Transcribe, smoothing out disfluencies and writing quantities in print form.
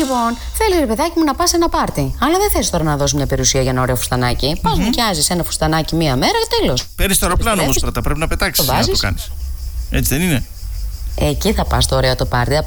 Λοιπόν, θέλει ρε παιδάκι μου να πας σε ένα πάρτι. Αλλά δεν θες τώρα να δώσεις μια περιουσία για ένα ωραίο φουστανάκι. Πας νοικιάζεις ένα φουστανάκι μία μέρα και τέλος. Παίρνεις το αεροπλάνο όμως πρώτα, πρέπει να πετάξεις. Το να το κάνεις. Έτσι δεν είναι? Εκεί θα πας το ωραίο το πάρτι. Θα